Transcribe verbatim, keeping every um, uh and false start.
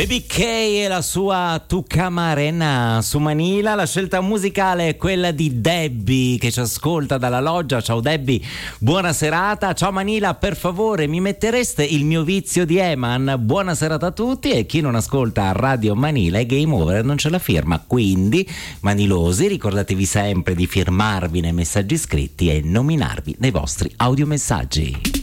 Baby K e la sua Tu Camarena su Manila. La scelta musicale è quella di Debbie che ci ascolta dalla loggia. Ciao Debbie, buona serata. Ciao Manila, per favore mi mettereste il mio vizio di Eman? Buona serata a tutti. E chi non ascolta Radio Manila è game over, non ce la firma. Quindi manilosi, ricordatevi sempre di firmarvi nei messaggi scritti e nominarvi nei vostri audiomessaggi.